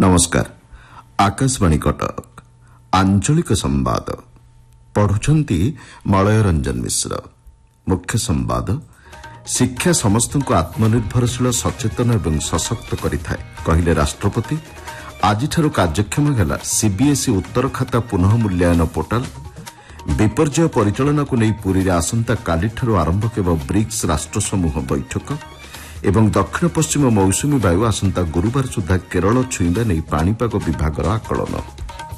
नमस्कार। आकाशवाणी कटक आंचलिक संवाद पढ़ुछंती मलय रंजन मिश्र। मुख्य संवाद शिक्षा समस्त को आत्मनिर्भरशील सचेतन एवं सशक्त करिथाए कहिले राष्ट्रपति। आजिठारु कार्यक्षम हेला सीबीएसई उत्तर खाता पुनः मूल्यांकन पोर्टाल। विपर्यय परिचालना को नहीं पुरी आसंता कालीठारु आरंभ केव ब्रिक्स राष्ट्र समूह बैठक एवं दक्षिण पश्चिम मौसुमी वायु आसंता गुरुवार सुधा केरल छुईबा नहीं पाणीपाग विभागर आकलन।